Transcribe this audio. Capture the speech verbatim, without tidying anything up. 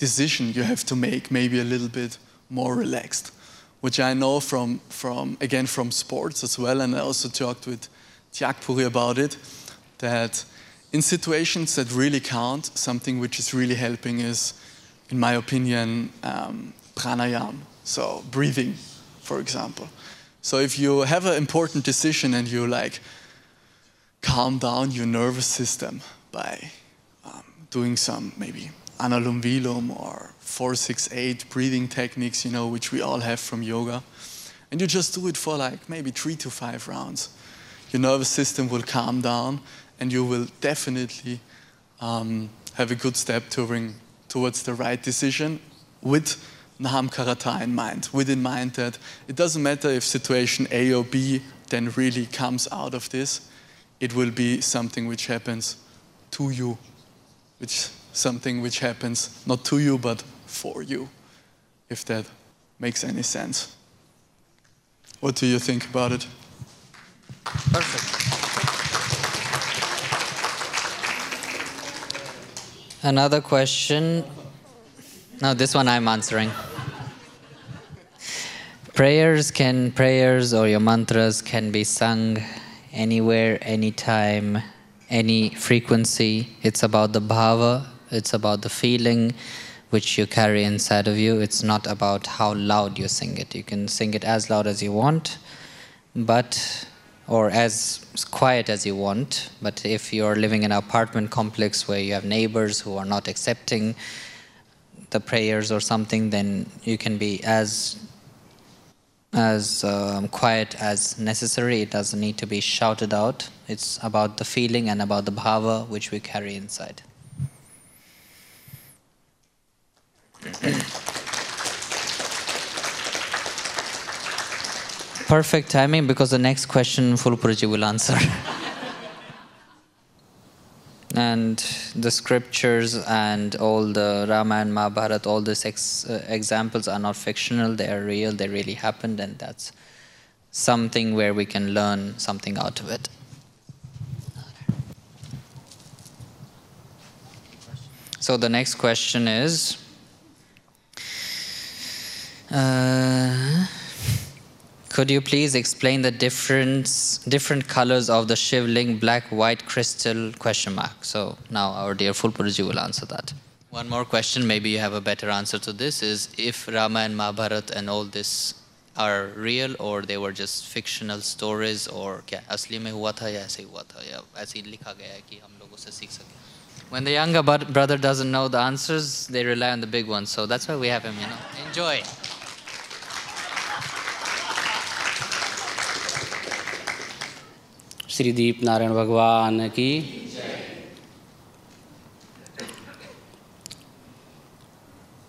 decision you have to make maybe a little bit more relaxed, which I know from, from again, from sports as well, and I also talked with Tyagpuri about it, that in situations that really count, something which is really helping is, in my opinion, um, pranayama, so breathing, for example. So if you have an important decision and you like calm down your nervous system by um, doing some maybe Anulom Vilom or four six eight breathing techniques, you know, which we all have from yoga, and you just do it for like maybe three to five rounds, your nervous system will calm down and you will definitely um, have a good step toward, towards the right decision with Nahamkarata in mind, with in mind that it doesn't matter if situation A or B then really comes out of this, it will be something which happens to you, which something which happens not to you but for you, if that makes any sense. What do you think about it? Perfect. Another question. No, this one I'm answering. Prayers can, prayers or your mantras can be sung anywhere, anytime, any frequency. It's about the bhava, it's about the feeling which you carry inside of you. It's not about how loud you sing it. You can sing it as loud as you want, but or as quiet as you want. But if you're living in an apartment complex where you have neighbors who are not accepting the prayers or something, then you can be as as um, quiet as necessary. It doesn't need to be shouted out. It's about the feeling and about the bhava which we carry inside. Perfect timing, because the next question Phulpurji will answer. And the scriptures and all the Ramayana, Mahabharata, all these ex uh, examples are not fictional, they are real, they really happened, and that's something where we can learn something out of it. So the next question is, uh, could you please explain the difference, different colors of the Shivling, black, white, crystal, question mark. So now our dear Phulpurji will answer that. One more question, maybe you have a better answer to this, is if Rama and Mahabharata and all this are real or they were just fictional stories, or kya asli mein hua tha ya aise hua tha ya aise hi likha gaya hai ki hum logo se seekh sake. When the younger brother doesn't know the answers, they rely on the big ones. So that's why we have him, you know. Enjoy. Shri दीप नारायण भगवान की